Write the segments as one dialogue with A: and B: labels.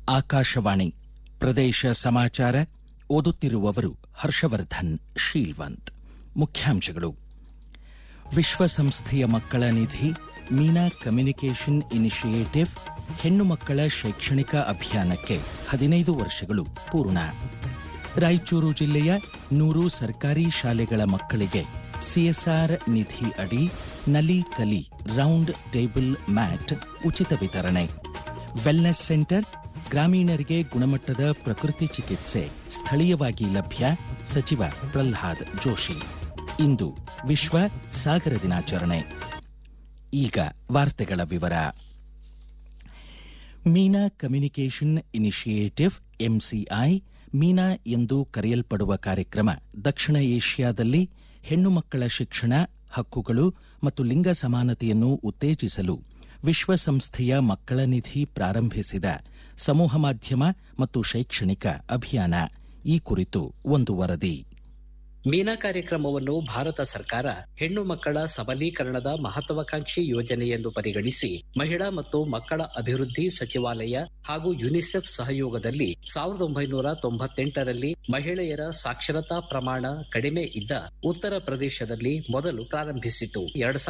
A: ಆಕಾಶವಾಣಿ ಪ್ರದೇಶ ಸಮಾಚಾರ ಓದುತ್ತಿರುವವರು ಹರ್ಷವರ್ಧನ್ ಶೀಲ್ವಂತ್. ಮುಖ್ಯಾಂಶಗಳು. ವಿಶ್ವಸಂಸ್ಥೆಯ ಮಕ್ಕಳ ನಿಧಿ ಮೀನಾ ಕಮ್ಯುನಿಕೇಷನ್ ಇನಿಷಿಯೇಟಿವ್ ಹೆಣ್ಣು ಮಕ್ಕಳ ಶೈಕ್ಷಣಿಕ ಅಭಿಯಾನಕ್ಕೆ 15 ವರ್ಷಗಳು ಪೂರ್ಣ. ರಾಯಚೂರು ಜಿಲ್ಲೆಯ 100 ಸರ್ಕಾರಿ ಶಾಲೆಗಳ ಮಕ್ಕಳಿಗೆ ಸಿಎಸ್ಆರ್ ನಿಧಿ ಅಡಿ Nali Kali round table mat ಉಚಿತ ವಿತರಣೆ. ವೆಲ್ನೆಸ್ ಸೆಂಟರ್ ಗ್ರಾಮೀಣರಿಗೆ ಗುಣಮಟ್ಟದ ಪ್ರಕೃತಿ ಚಿಕಿತ್ಸೆ ಸ್ಥಳೀಯವಾಗಿ ಲಭ್ಯ. ಸಚಿವ ಪ್ರಹ್ಲಾದ್ ಜೋಶಿ. ಇಂದು ವಿಶ್ವ ಸಾಗರ ದಿನಾಚರಣೆ. ಈಗ ವಾರ್ತೆಗಳ ವಿವರ. ಮೀನಾ ಕಮ್ಯುನಿಕೇಷನ್ ಇನಿಷಿಯೇಟಿವ್ ಎಂಸಿಐ ಮೀನಾ ಎಂದು ಕರೆಯಲ್ಪಡುವ ಕಾರ್ಯಕ್ರಮ ದಕ್ಷಿಣ ಏಷ್ಯಾದಲ್ಲಿ ಹೆಣ್ಣು ಮಕ್ಕಳ ಶಿಕ್ಷಣ, ಹಕ್ಕುಗಳು ಮತ್ತು ಲಿಂಗ ಸಮಾನತೆಯನ್ನು ಉತ್ತೇಜಿಸಲು ವಿಶ್ವಸಂಸ್ಥೆಯ ಮಕ್ಕಳ ನಿಧಿ ಪ್ರಾರಂಭಿಸಿದ ಸಮೂಹ ಮಾಧ್ಯಮ ಮತ್ತು ಶೈಕ್ಷಣಿಕ ಅಭಿಯಾನ. ಈ ಕುರಿತು ಒಂದು ವರದಿ.
B: ಮೀನಾ ಕಾರ್ಯಕ್ರಮವನ್ನು ಭಾರತ ಸರ್ಕಾರ ಹೆಣ್ಣು ಮಕ್ಕಳ ಸಬಲೀಕರಣದ ಮಹತ್ವಾಕಾಂಕ್ಷಿ ಯೋಜನೆ ಎಂದು ಪರಿಗಣಿಸಿ ಮಹಿಳಾ ಮತ್ತು ಮಕ್ಕಳ ಅಭಿವೃದ್ಧಿ ಸಚಿವಾಲಯ ಹಾಗೂ ಯುನಿಸೆಫ್ ಸಹಯೋಗದಲ್ಲಿ 1998ರಲ್ಲಿ ಮಹಿಳೆಯರ ಸಾಕ್ಷರತಾ ಪ್ರಮಾಣ ಕಡಿಮೆ ಇದ್ದ ಉತ್ತರ ಪ್ರದೇಶದಲ್ಲಿ ಮೊದಲು ಪ್ರಾರಂಭಿಸಿತು.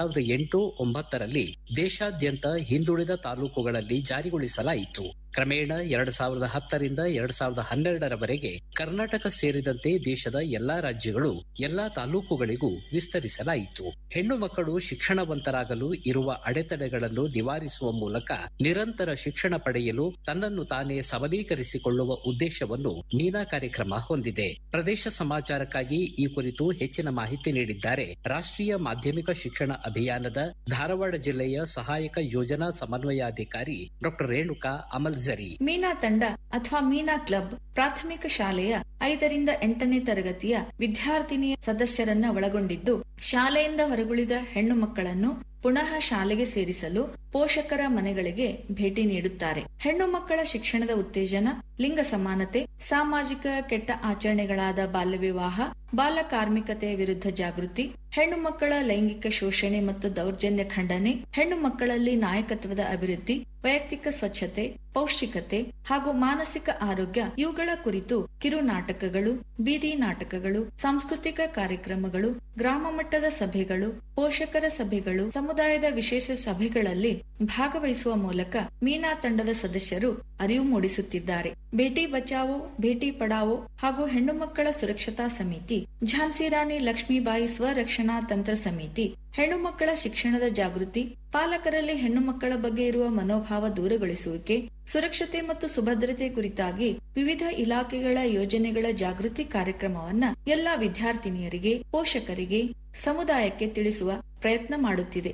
B: 2008-9ರಲ್ಲಿ ದೇಶಾದ್ಯಂತ ಹಿಂದುಳಿದ ತಾಲೂಕುಗಳಲ್ಲಿ ಜಾರಿಗೊಳಿಸಲಾಯಿತು. ಕ್ರಮೇಣ 2010ರಿಂದ 2012ರವರೆಗೆ ಕರ್ನಾಟಕ ಸೇರಿದಂತೆ ದೇಶದ ಎಲ್ಲಾ ರಾಜ್ಯಗಳು, ಎಲ್ಲಾ ತಾಲೂಕುಗಳಿಗೂ ವಿಸ್ತರಿಸಲಾಯಿತು. ಹೆಣ್ಣು ಮಕ್ಕಳು ಶಿಕ್ಷಣವಂತರಾಗಲು ಇರುವ ಅಡೆತಡೆಗಳನ್ನು ನಿವಾರಿಸುವ ಮೂಲಕ ನಿರಂತರ ಶಿಕ್ಷಣ ಪಡೆಯಲು ತನ್ನನ್ನು ತಾನೇ ಸಬಲೀಕರಿಸಿಕೊಳ್ಳುವ ಉದ್ದೇಶವನ್ನು ಮೀನಾ ಕಾರ್ಯಕ್ರಮ ಹೊಂದಿದೆ. ಪ್ರದೇಶ ಸಮಾಚಾರಕ್ಕಾಗಿ ಈ ಕುರಿತು ಹೆಚ್ಚಿನ ಮಾಹಿತಿ ನೀಡಿದ್ದಾರೆ ರಾಷ್ಟ್ರೀಯ ಮಾಧ್ಯಮಿಕ ಶಿಕ್ಷಣ ಅಭಿಯಾನದ ಧಾರವಾಡ ಜಿಲ್ಲೆಯ ಸಹಾಯಕ ಯೋಜನಾ ಸಮನ್ವಯಾಧಿಕಾರಿ ಡಾ ರೇಣುಕಾ ಅಮಲ್.
C: ಮೀನಾ ತಂಡ ಅಥವಾ ಮೀನಾ ಕ್ಲಬ್ ಪ್ರಾಥಮಿಕ ಶಾಲೆಯ 5ರಿಂದ 8ನೇ ತರಗತಿಯ ವಿದ್ಯಾರ್ಥಿನಿಯ ಸದಸ್ಯರನ್ನ ಒಳಗೊಂಡಿದ್ದು, ಶಾಲೆಯಿಂದ ಹೊರಗುಳಿದ ಹೆಣ್ಣು ಮಕ್ಕಳನ್ನು ಪುನಃ ಶಾಲೆಗೆ ಸೇರಿಸಲು ಪೋಷಕರ ಮನೆಗಳಿಗೆ ಭೇಟಿ ನೀಡುತ್ತಾರೆ. ಹೆಣ್ಣು ಮಕ್ಕಳ ಶಿಕ್ಷಣದ ಉತ್ತೇಜನ, ಲಿಂಗ ಸಮಾನತೆ, ಸಾಮಾಜಿಕ ಕೆಟ್ಟ ಆಚರಣೆಗಳಾದ ಬಾಲ್ಯ ವಿವಾಹ, ಬಾಲ ಕಾರ್ಮಿಕತೆಯ ವಿರುದ್ಧ ಜಾಗೃತಿ, ಹೆಣ್ಣು ಮಕ್ಕಳ ಲೈಂಗಿಕ ಶೋಷಣೆ ಮತ್ತು ದೌರ್ಜನ್ಯ ಖಂಡನೆ, ಹೆಣ್ಣು ಮಕ್ಕಳಲ್ಲಿ ನಾಯಕತ್ವದ ಅಭಿವೃದ್ಧಿ, ವೈಯಕ್ತಿಕ ಸ್ವಚ್ಛತೆ, ಪೌಷ್ಟಿಕತೆ ಹಾಗೂ ಮಾನಸಿಕ ಆರೋಗ್ಯ ಇವುಗಳ ಕುರಿತು ಕಿರು ನಾಟಕಗಳು, ಬೀದಿ ನಾಟಕಗಳು, ಸಾಂಸ್ಕೃತಿಕ ಕಾರ್ಯಕ್ರಮಗಳು, ಗ್ರಾಮ ಮಟ್ಟದ ಸಭೆಗಳು, ಪೋಷಕರ ಸಭೆಗಳು, ಸಮುದಾಯದ ವಿಶೇಷ ಸಭೆಗಳಲ್ಲಿ ಭಾಗವಹಿಸುವ ಮೂಲಕ ಮೀನಾ ತಂಡದ ಸದಸ್ಯರು ಅರಿವು ಮೂಡಿಸುತ್ತಿದ್ದಾರೆ. ಬೇಟಿ ಬಚಾವೋ ಬೇಟಿ ಪಡಾವೋ ಹಾಗೂ ಹೆಣ್ಣು ಮಕ್ಕಳ ಸುರಕ್ಷತಾ ಸಮಿತಿ, ಝಾನ್ಸಿ ರಾಣಿ ಲಕ್ಷ್ಮೀಬಾಯಿ ಸ್ವರಕ್ಷಣಾ ತಂತ್ರ ಸಮಿತಿ, ಹೆಣ್ಣು ಮಕ್ಕಳ ಶಿಕ್ಷಣದ ಜಾಗೃತಿ, ಪಾಲಕರಲ್ಲಿ ಹೆಣ್ಣು ಮಕ್ಕಳ ಬಗ್ಗೆ ಇರುವ ಮನೋಭಾವ ದೂರಗೊಳಿಸುವಿಕೆ, ಸುರಕ್ಷತೆ ಮತ್ತು ಸುಭದ್ರತೆ ಕುರಿತಾಗಿ ವಿವಿಧ ಇಲಾಖೆಗಳ ಯೋಜನೆಗಳ ಜಾಗೃತಿ ಕಾರ್ಯಕ್ರಮವನ್ನ ಎಲ್ಲಾ ವಿದ್ಯಾರ್ಥಿನಿಯರಿಗೆ, ಪೋಷಕರಿಗೆ, ಸಮುದಾಯಕ್ಕೆ ತಿಳಿಸುವ ಪ್ರಯತ್ನ ಮಾಡುತ್ತಿದೆ.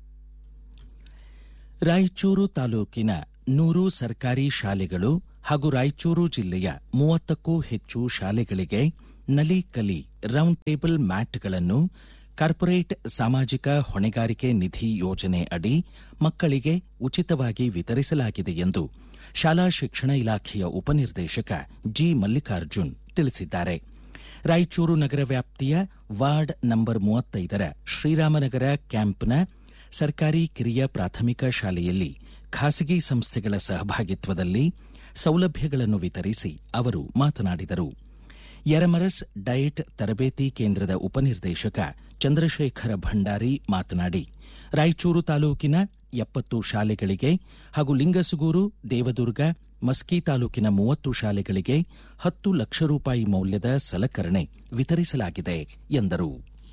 A: ರಾಯಚೂರು ತಾಲೂಕಿನ 100 ಸರ್ಕಾರಿ ಶಾಲೆಗಳು ಹಾಗೂ ರಾಯಚೂರು ಜಿಲ್ಲೆಯ 30ಕ್ಕೂ ಹೆಚ್ಚು ಶಾಲೆಗಳಿಗೆ Nali Kali round table ಮ್ಯಾಟ್ಗಳನ್ನು corporate ಸಾಮಾಜಿಕ ಹೊಣೆಗಾರಿಕೆ ನಿಧಿ ಯೋಜನೆ ಅಡಿ ಮಕ್ಕಳಿಗೆ ಉಚಿತವಾಗಿ ವಿತರಿಸಲಾಗಿದೆ ಎಂದು ಶಾಲಾ ಶಿಕ್ಷಣ ಇಲಾಖೆಯ ಉಪನಿರ್ದೇಶಕ ಜಿ ಮಲ್ಲಿಕಾರ್ಜುನ್ ತಿಳಿಸಿದ್ದಾರೆ. ರಾಯಚೂರು ನಗರ ವ್ಯಾಪ್ತಿಯ ವಾರ್ಡ್ ನಂಬರ್ 35ರ ಶ್ರೀರಾಮನಗರ ಕ್ಯಾಂಪ್ನ ಸರ್ಕಾರಿ ಕಿರಿಯ ಪ್ರಾಥಮಿಕ ಶಾಲೆಯಲ್ಲಿ ಖಾಸಗಿ ಸಂಸ್ಥೆಗಳ ಸಹಭಾಗಿತ್ವದಲ್ಲಿ ಸೌಲಭ್ಯಗಳನ್ನು ವಿತರಿಸಿ ಅವರು ಮಾತನಾಡಿದರು. ಯರಮರಸ್ ಡಯಟ್ ತರಬೇತಿ ಕೇಂದ್ರದ ಉಪನಿರ್ದೇಶಕ ಚಂದ್ರಶೇಖರ ಭಂಡಾರಿ ಮಾತನಾಡಿ, ರಾಯಚೂರು ತಾಲೂಕಿನ 70 ಶಾಲೆಗಳಿಗೆ ಹಾಗೂ ಲಿಂಗಸುಗೂರು, ದೇವದುರ್ಗ, ಮಸ್ಕಿ ತಾಲೂಕಿನ 30 ಶಾಲೆಗಳಿಗೆ 10 ಲಕ್ಷ ರೂಪಾಯಿ ಮೌಲ್ಯದ ಸಲಕರಣೆ ವಿತರಿಸಲಾಗಿದೆ ಎಂದರು.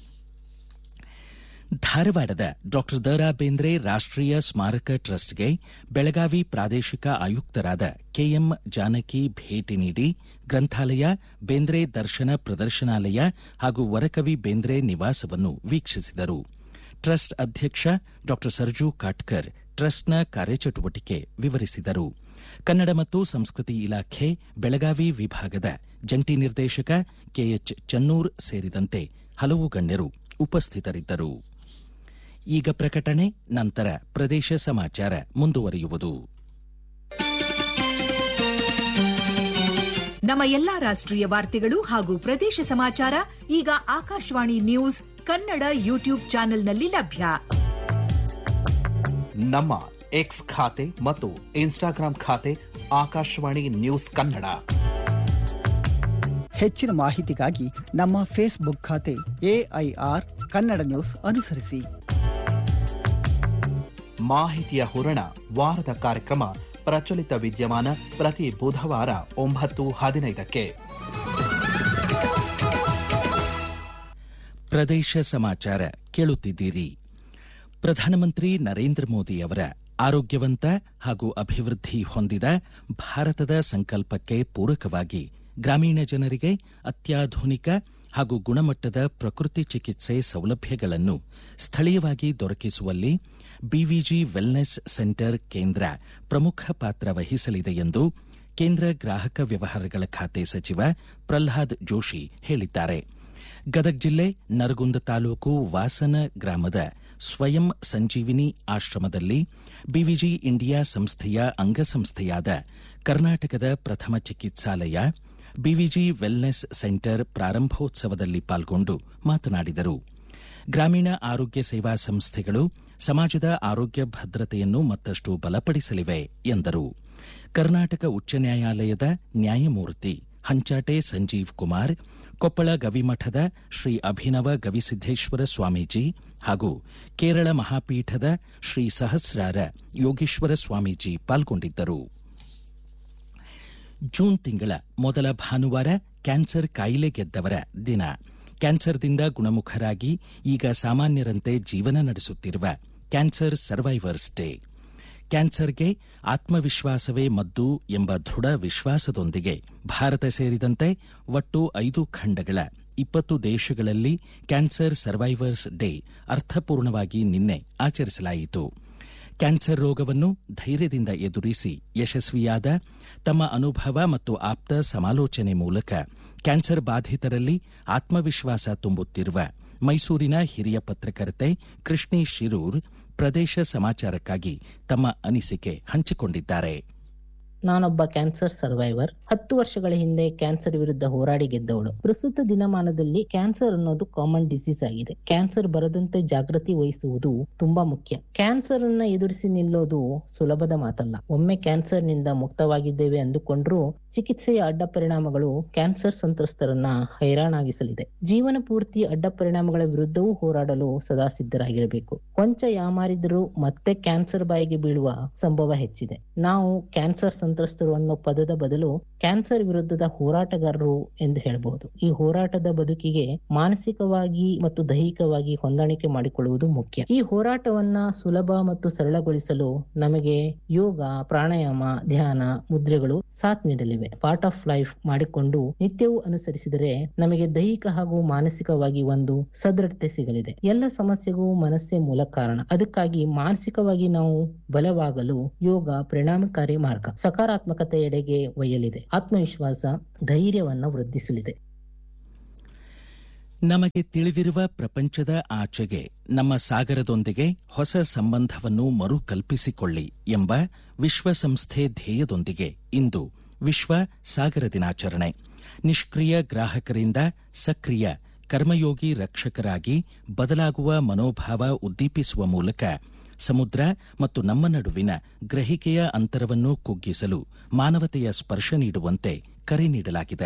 A: ಧಾರವಾಡದ ಡಾ ದ ರಾ ಬೇಂದ್ರೆ ರಾಷ್ಟ್ರೀಯ ಸ್ಮಾರಕ ಟ್ರಸ್ಟ್ಗೆ ಬೆಳಗಾವಿ ಪ್ರಾದೇಶಿಕ ಆಯುಕ್ತರಾದ ಕೆಎಂ ಜಾನಕಿ ಭೇಟಿ ನೀಡಿ ಗ್ರಂಥಾಲಯ, ಬೇಂದ್ರೆ ದರ್ಶನ ಪ್ರದರ್ಶನಾಲಯ ಹಾಗೂ ವರಕವಿ ಬೇಂದ್ರೆ ನಿವಾಸವನ್ನು ವೀಕ್ಷಿಸಿದರು. ಟ್ರಸ್ಟ್ ಅಧ್ಯಕ್ಷ ಡಾ ಸರ್ಜು ಕಾಟ್ಕರ್ ಟ್ರಸ್ಟ್ನ ಕಾರ್ಯಚಟುವಟಿಕೆ ವಿವರಿಸಿದರು. ಕನ್ನಡ ಮತ್ತು ಸಂಸ್ಕೃತಿ ಇಲಾಖೆ ಬೆಳಗಾವಿ ವಿಭಾಗದ ಜಂಟಿ ನಿರ್ದೇಶಕ ಕೆಎಚ್ ಚನ್ನೂರ್ ಸೇರಿದಂತೆ ಹಲವು ಗಣ್ಯರು ಉಪಸ್ಥಿತರಿದ್ದರು. ಈಗ ಪ್ರಕಟಣೆ, ನಂತರ ಪ್ರದೇಶ ಸಮಾಚಾರ ಮುಂದುವರಿಯುವುದು.
D: ನಮ್ಮ ಎಲ್ಲಾ ರಾಷ್ಟ್ರೀಯ ವಾರ್ತೆಗಳು ಹಾಗೂ ಪ್ರದೇಶ ಸಮಾಚಾರ ಈಗ ಆಕಾಶವಾಣಿ ನ್ಯೂಸ್ ಕನ್ನಡ ಯೂಟ್ಯೂಬ್ ಚಾನೆಲ್ನಲ್ಲಿ ಲಭ್ಯ.
E: ನಮ್ಮ ಎಕ್ಸ್ ಖಾತೆ ಮತ್ತು ಇನ್ಸ್ಟಾಗ್ರಾಂ ಖಾತೆ ಆಕಾಶವಾಣಿ ನ್ಯೂಸ್ ಕನ್ನಡ.
F: ಹೆಚ್ಚಿನ ಮಾಹಿತಿಗಾಗಿ ನಮ್ಮ ಫೇಸ್ಬುಕ್ ಖಾತೆ AIR ಕನ್ನಡ ನ್ಯೂಸ್ ಅನುಸರಿಸಿ.
E: ಮಾಹಿತಿಯ ಹೂರಣ ವಾರದ ಕಾರ್ಯಕ್ರಮ ಪ್ರಚಲಿತ ವಿದ್ಯಮಾನ ಪ್ರತಿ ಬುಧವಾರ 9:15.
A: ಪ್ರದೇಶ ಸಮಾಚಾರ ಕೇಳುತ್ತಿದ್ದೀರಿ. ಪ್ರಧಾನಮಂತ್ರಿ ನರೇಂದ್ರ ಮೋದಿ ಅವರ ಆರೋಗ್ಯವಂತ ಹಾಗೂ ಅಭಿವೃದ್ಧಿ ಹೊಂದಿದ ಭಾರತದ ಸಂಕಲ್ಪಕ್ಕೆ ಪೂರಕವಾಗಿ ಗ್ರಾಮೀಣ ಜನರಿಗೆ ಅತ್ಯಾಧುನಿಕ ಹಾಗೂ ಗುಣಮಟ್ಟದ ಪ್ರಕೃತಿ ಚಿಕಿತ್ಸೆ ಸೌಲಭ್ಯಗಳನ್ನು ಸ್ಥಳೀಯವಾಗಿ ದೊರಕಿಸುವಲ್ಲಿ ಬಿವಿಜಿ ವೆಲ್ನೆಸ್ ಸೆಂಟರ್ ಕೇಂದ್ರ ಪ್ರಮುಖ ಪಾತ್ರ ವಹಿಸಲಿದೆ ಎಂದು ಕೇಂದ್ರ ಗ್ರಾಹಕ ವ್ಯವಹಾರಗಳ ಖಾತೆ ಸಚಿವ ಪ್ರಹ್ಲಾದ್ ಜೋಶಿ ಹೇಳಿದ್ದಾರೆ. ಗದಗ ಜಿಲ್ಲೆ ನರಗುಂದ ತಾಲೂಕು ವಾಸನ ಗ್ರಾಮದ ಸ್ವಯಂ ಸಂಜೀವಿನಿ ಆಶ್ರಮದಲ್ಲಿ ಬಿವಿಜಿ ಇಂಡಿಯಾ ಸಂಸ್ಥೆಯ ಅಂಗಸಂಸ್ಥೆಯಾದ ಕರ್ನಾಟಕದ ಪ್ರಥಮ ಚಿಕಿತ್ಸಾಲಯ ಬಿವಿಜಿ ವೆಲ್ನೆಸ್ ಸೆಂಟರ್ ಪ್ರಾರಂಭೋತ್ಸವದಲ್ಲಿ ಪಾಲ್ಗೊಂಡು ಮಾತನಾಡಿದರು. ಗ್ರಾಮೀಣ ಆರೋಗ್ಯ ಸೇವಾ ಸಂಸ್ಥೆಗಳು ಸಮಾಜದ ಆರೋಗ್ಯ ಭದ್ರತೆಯನ್ನು ಮತ್ತಷ್ಟು ಬಲಪಡಿಸಲಿವೆ ಎಂದರು. ಕರ್ನಾಟಕ ಉಚ್ಚ ನ್ಯಾಯಾಲಯದ ನ್ಯಾಯಮೂರ್ತಿ ಹಂಚಾಟೆ ಸಂಜೀವ್ ಕುಮಾರ್, ಕೊಪ್ಪಳ ಗವಿಮಠದ ಶ್ರೀ ಅಭಿನವ ಗವಿಸಿದ್ದೇಶ್ವರ ಸ್ವಾಮೀಜಿ ಹಾಗೂ ಕೇರಳ ಮಹಾಪೀಠದ ಶ್ರೀ ಸಹಸ್ರಾರ ಯೋಗೀಶ್ವರ ಸ್ವಾಮೀಜಿ ಪಾಲ್ಗೊಂಡಿದ್ದರು. ಜೂನ್ ತಿಂಗಳ ಮೊದಲ ಭಾನುವಾರ ಕ್ಯಾನ್ಸರ್ ಕಾಯಿಲೆ ಗೆದ್ದವರ ದಿನ. ಕ್ಯಾನ್ಸರ್ದಿಂದ ಗುಣಮುಖರಾಗಿ ಈಗ ಸಾಮಾನ್ಯರಂತೆ ಜೀವನ ನಡೆಸುತ್ತಿರುವ ಕ್ಯಾನ್ಸರ್ ಸರ್ವೈವರ್ಸ್ ಡೇ. ಕ್ಯಾನ್ಸರ್ಗೆ ಆತ್ಮವಿಶ್ವಾಸವೇ ಮದ್ದು ಎಂಬ ದೃಢ ವಿಶ್ವಾಸದೊಂದಿಗೆ ಭಾರತ ಸೇರಿದಂತೆ ಒಟ್ಟು 5 ಖಂಡಗಳ 20 ದೇಶಗಳಲ್ಲಿ ಕ್ಯಾನ್ಸರ್ ಸರ್ವೈವರ್ಸ್ ಡೇ ಅರ್ಥಪೂರ್ಣವಾಗಿ ನಿನ್ನೆ ಆಚರಿಸಲಾಯಿತು. ಕ್ಯಾನ್ಸರ್ ರೋಗವನ್ನು ಧೈರ್ಯದಿಂದ ಎದುರಿಸಿ ಯಶಸ್ವಿಯಾದ ತಮ್ಮ ಅನುಭವ ಮತ್ತು ಆಪ್ತ ಸಮಾಲೋಚನೆ ಮೂಲಕ ಕ್ಯಾನ್ಸರ್ ಬಾಧಿತರಲ್ಲಿ ಆತ್ಮವಿಶ್ವಾಸ ತುಂಬುತ್ತಿರುವ ಮೈಸೂರಿನ ಹಿರಿಯ ಪತ್ರಕರ್ತೆ ಕೃಷ್ಣಿ ಶಿರೂರ್ ಪ್ರದೇಶ ಸಮಾಚಾರಕ್ಕಾಗಿ ತಮ್ಮ ಅನಿಸಿಕೆ ಹಂಚಿಕೊಂಡಿದ್ದಾರೆ.
G: ನಾನೊಬ್ಬ ಕ್ಯಾನ್ಸರ್ ಸರ್ವೈವರ್. 10 ವರ್ಷಗಳ ಹಿಂದೆ ಕ್ಯಾನ್ಸರ್ ವಿರುದ್ಧ ಹೋರಾಡಿ ಗೆದ್ದವಳು. ಪ್ರಸ್ತುತ ದಿನಮಾನದಲ್ಲಿ ಕ್ಯಾನ್ಸರ್ ಅನ್ನೋದು ಕಾಮನ್ ಡಿಸೀಸ್ ಆಗಿದೆ. ಕ್ಯಾನ್ಸರ್ ಬರದಂತೆ ಜಾಗೃತಿ ವಹಿಸುವುದು ತುಂಬಾ ಮುಖ್ಯ. ಕ್ಯಾನ್ಸರ್ ಅನ್ನ ಎದುರಿಸಿ ನಿಲ್ಲೋದು ಸುಲಭದ ಮಾತಲ್ಲ. ಒಮ್ಮೆ ಕ್ಯಾನ್ಸರ್ ನಿಂದ ಮುಕ್ತವಾಗಿದ್ದೇವೆ ಅಂದುಕೊಂಡ್ರೂ ಚಿಕಿತ್ಸೆಯ ಅಡ್ಡ ಪರಿಣಾಮಗಳು ಕ್ಯಾನ್ಸರ್ ಸಂತ್ರಸ್ತರನ್ನ ಹೈರಾಣಾಗಿಸಲಿದೆ. ಜೀವನ ಪೂರ್ತಿ ಅಡ್ಡ ಪರಿಣಾಮಗಳ ವಿರುದ್ಧವೂ ಹೋರಾಡಲು ಸದಾ ಸಿದ್ಧರಾಗಿರಬೇಕು. ಕೊಂಚ ಯಾಮಾರಿದರೂ ಮತ್ತೆ ಕ್ಯಾನ್ಸರ್ ಬಾಯಿಗೆ ಬೀಳುವ ಸಂಭವ ಹೆಚ್ಚಿದೆ. ನಾವು ಕ್ಯಾನ್ಸರ್ ಸಂತ್ರಸ್ತರು ಅನ್ನೋ ಪದದ ಬದಲು ಕ್ಯಾನ್ಸರ್ ವಿರುದ್ಧದ ಹೋರಾಟಗಾರರು ಎಂದು ಹೇಳಬಹುದು. ಈ ಹೋರಾಟದ ಬದುಕಿಗೆ ಮಾನಸಿಕವಾಗಿ ಮತ್ತು ದೈಹಿಕವಾಗಿ ಹೊಂದಾಣಿಕೆ ಮಾಡಿಕೊಳ್ಳುವುದು ಮುಖ್ಯ. ಈ ಹೋರಾಟವನ್ನ ಸುಲಭ ಮತ್ತು ಸರಳಗೊಳಿಸಲು ನಮಗೆ ಯೋಗ, ಪ್ರಾಣಾಯಾಮ, ಧ್ಯಾನ, ಮುದ್ರೆಗಳು ಸಾಥ್ ನೀಡಲಿವೆ. ಪಾರ್ಟ್ ಆಫ್ ಲೈಫ್ ಮಾಡಿಕೊಂಡು ನಿತ್ಯವೂ ಅನುಸರಿಸಿದರೆ ನಮಗೆ ದೈಹಿಕ ಹಾಗೂ ಮಾನಸಿಕವಾಗಿ ಒಂದು ಸದೃಢತೆ ಸಿಗಲಿದೆ. ಎಲ್ಲ ಸಮಸ್ಯೆಗೂ ಮನಸ್ಸೇ ಮೂಲ ಕಾರಣ. ಅದಕ್ಕಾಗಿ ಮಾನಸಿಕವಾಗಿ ನಾವು ಬಲವಾಗಲು ಯೋಗ ಪರಿಣಾಮಕಾರಿ ಮಾರ್ಗ. ಸಕಾರಾತ್ಮಕತೆಯೆಡೆಗೆ ಒಯ್ಯಲಿದೆ. ಆತ್ಮವಿಶ್ವಾಸ, ಧೈರ್ಯವನ್ನು ವೃದ್ಧಿಸಲಿದೆ.
A: ನಮಗೆ ತಿಳಿದಿರುವ ಪ್ರಪಂಚದ ಆಚೆಗೆ ನಮ್ಮ ಸಾಗರದೊಂದಿಗೆ ಹೊಸ ಸಂಬಂಧವನ್ನು ಮರುಕಲ್ಪಿಸಿಕೊಳ್ಳಿ ಎಂಬ ವಿಶ್ವಸಂಸ್ಥೆ ಧ್ಯೇಯದೊಂದಿಗೆ ಇಂದು ವಿಶ್ವ ಸಾಗರ ದಿನಾಚರಣೆ. ನಿಷ್ಕ್ರಿಯ ಗ್ರಾಹಕರಿಂದ ಸಕ್ರಿಯ ಕರ್ಮಯೋಗಿ ರಕ್ಷಕರಾಗಿ ಬದಲಾಗುವ ಮನೋಭಾವ ಉದ್ದೀಪಿಸುವ ಮೂಲಕ ಸಮುದ್ರ ಮತ್ತು ನಮ್ಮ ನಡುವಿನ ಗ್ರಹಿಕೆಯ ಅಂತರವನ್ನು ಕುಗ್ಗಿಸಲು ಮಾನವತೆಯ ಸ್ಪರ್ಶ ನೀಡುವಂತೆ ಕರೆ ನೀಡಲಾಗಿದೆ.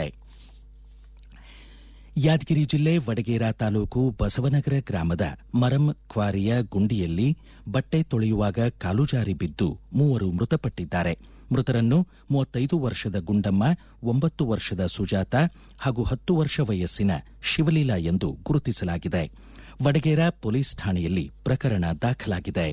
A: ಯಾದಗಿರಿ ಜಿಲ್ಲೆ ವಡಗೇರಾ ತಾಲೂಕು ಬಸವನಗರ ಗ್ರಾಮದ ಮರಂ ಕ್ವಾರಿಯ ಗುಂಡಿಯಲ್ಲಿ ಬಟ್ಟೆ ತೊಳೆಯುವಾಗ ಕಾಲು ಜಾರಿ ಬಿದ್ದು 3 ಮೃತಪಟ್ಟಿದ್ದಾರೆ. ಮೃತರನ್ನು 35 ವರ್ಷದ ಗುಂಡಮ್ಮ, 9 ವರ್ಷದ ಸುಜಾತ ಹಾಗೂ 10 ವರ್ಷ ವಯಸ್ಸಿನ ಶಿವಲೀಲಾ ಎಂದು ಗುರುತಿಸಲಾಗಿದೆ. ವಡಗೇರಾ ಪೊಲೀಸ್ ಠಾಣೆಯಲ್ಲಿ ಪ್ರಕರಣ ದಾಖಲಾಗಿದೆ.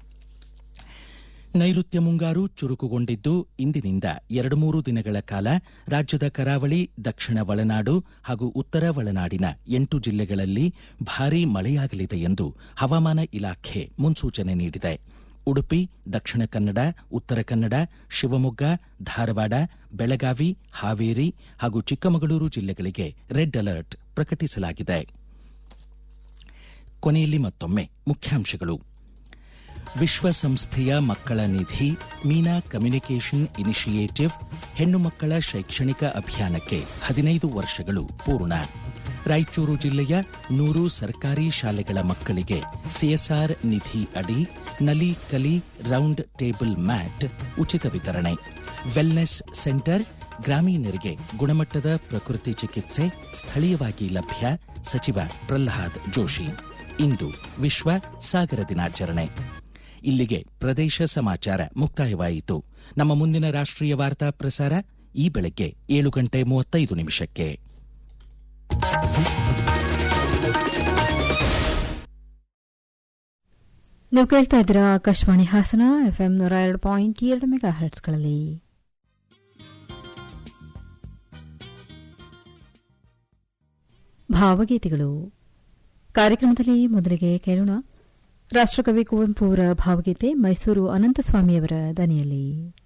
A: ನೈಋತ್ಯ ಮುಂಗಾರು ಚುರುಕುಗೊಂಡಿದ್ದು ಇಂದಿನಿಂದ 2-3 ದಿನಗಳ ಕಾಲ ರಾಜ್ಯದ ಕರಾವಳಿ, ದಕ್ಷಿಣ ಒಳನಾಡು ಹಾಗೂ ಉತ್ತರ ಒಳನಾಡಿನ 8 ಜಿಲ್ಲೆಗಳಲ್ಲಿ ಭಾರೀ ಮಳೆಯಾಗಲಿದೆ ಎಂದು ಹವಾಮಾನ ಇಲಾಖೆ ಮುನ್ಸೂಚನೆ ನೀಡಿದೆ. ಉಡುಪಿ, ದಕ್ಷಿಣ ಕನ್ನಡ, ಉತ್ತರ ಕನ್ನಡ, ಶಿವಮೊಗ್ಗ, ಧಾರವಾಡ, ಬೆಳಗಾವಿ, ಹಾವೇರಿ ಹಾಗೂ ಚಿಕ್ಕಮಗಳೂರು ಜಿಲ್ಲೆಗಳಿಗೆ ರೆಡ್ ಅಲರ್ಟ್ ಪ್ರಕಟಿಸಲಾಗಿದೆ. ಕೊನೆಯಲ್ಲಿ ಮತ್ತೊಮ್ಮೆ ಮುಖ್ಯಾಂಶಗಳು. ವಿಶ್ವಸಂಸ್ಥೆಯ ಮಕ್ಕಳ ನಿಧಿ ಮೀನಾ ಕಮ್ಯುನಿಕೇಷನ್ ಇನಿಷಿಯೇಟಿವ್ ಹೆಣ್ಣು ಮಕ್ಕಳ ಶೈಕ್ಷಣಿಕ ಅಭಿಯಾನಕ್ಕೆ 15 ವರ್ಷಗಳು ಪೂರ್ಣ. ರಾಯಚೂರು ಜಿಲ್ಲೆಯ 100 ಸರ್ಕಾರಿ ಶಾಲೆಗಳ ಮಕ್ಕಳಿಗೆ ಸಿಎಸ್ಆರ್ ನಿಧಿ ಅಡಿ Nali Kali round table mat ಉಚಿತ ವಿತರಣೆ. ವೆಲ್ನೆಸ್ ಸೆಂಟರ್, ಗ್ರಾಮೀಣರಿಗೆ ಗುಣಮಟ್ಟದ ಪ್ರಕೃತಿ ಚಿಕಿತ್ಸೆ ಸ್ಥಳೀಯವಾಗಿ ಲಭ್ಯ. ಸಚಿವ ಪ್ರಹ್ಲಾದ್ ಜೋಶಿ. ಇಂದು ವಿಶ್ವ ಸಾಗರ ದಿನಾಚರಣೆ. ಇಲ್ಲಿಗೆ ಪ್ರದೇಶ ಸಮಾಚಾರ ಮುಕ್ತಾಯವಾಯಿತು. ನಮ್ಮ ಮುಂದಿನ ರಾಷ್ಟ್ರೀಯ ವಾರ್ತಾ ಪ್ರಸಾರ ಈ ಬೆಳಗ್ಗೆ 7:35.
H: ನೀವು ಕೇಳ್ತಾ ಇದ್ದೀರಾ ಆಕಾಶವಾಣಿ ಹಾಸನ FM 102.2 ಮೆಗಾಹರ್ಟ್ಸ್ಗಳಲ್ಲಿ. ಭಾವಗೀತೆಗಳು ಕಾರ್ಯಕ್ರಮದಲ್ಲಿ ಮೊದಲಿಗೆ ಕೇಳೋಣ ರಾಷ್ಟ್ರಕವಿ ಕುವೆಂಪು ಅವರ ಭಾವಗೀತೆ ಮೈಸೂರು ಅನಂತಸ್ವಾಮಿಯವರ ದನಿಯಲ್ಲಿ.